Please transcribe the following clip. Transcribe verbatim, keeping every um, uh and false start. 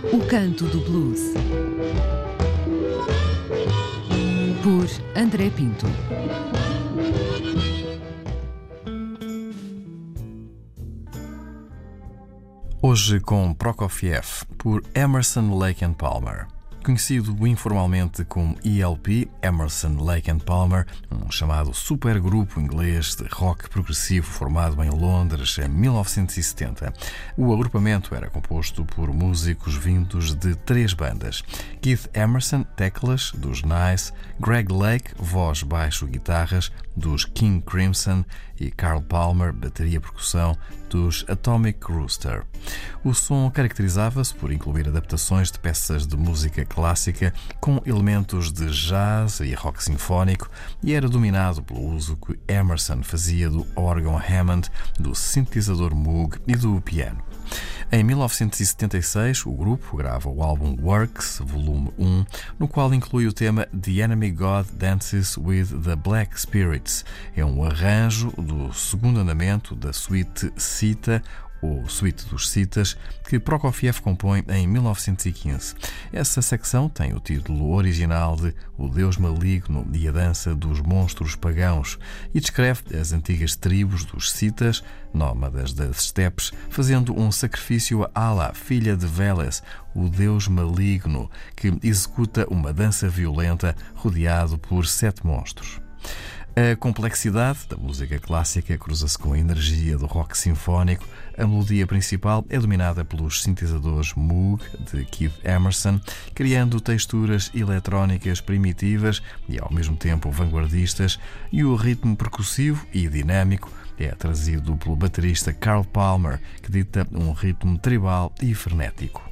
O Canto do Blues, por André Pinto. Hoje com Prokofiev, por Emerson, Lake and Palmer. Conhecido informalmente como E L P, Emerson, Lake and Palmer, um chamado supergrupo inglês de rock progressivo formado em Londres em mil novecentos e setenta. O agrupamento era composto por músicos vindos de três bandas: Keith Emerson, teclas, dos Nice; Greg Lake, voz, baixo e guitarras, dos King Crimson; e Carl Palmer, bateria e percussão, dos Atomic Rooster. O som caracterizava-se por incluir adaptações de peças de música clássica com elementos de jazz e rock sinfónico e era dominado pelo uso que Emerson fazia do órgão Hammond, do sintetizador Moog e do piano. Em mil novecentos e setenta e seis, o grupo grava o álbum Works, volume um, no qual inclui o tema The Enemy God Dances with the Black Spirits. É um arranjo do segundo andamento da suíte Cita, ou Suíte dos Citas, que Prokofiev compõe em mil novecentos e quinze. Essa secção tem o título original de O Deus Maligno e a Dança dos Monstros Pagãos e descreve as antigas tribos dos Citas, nómadas das estepes, fazendo um sacrifício a Ala, filha de Veles, o Deus Maligno, que executa uma dança violenta rodeado por sete monstros. A complexidade da música clássica cruza-se com a energia do rock sinfónico. A melodia principal é dominada pelos sintetizadores Moog de Keith Emerson, criando texturas eletrónicas primitivas e ao mesmo tempo vanguardistas, e o ritmo percussivo e dinâmico é trazido pelo baterista Carl Palmer, que dita um ritmo tribal e frenético.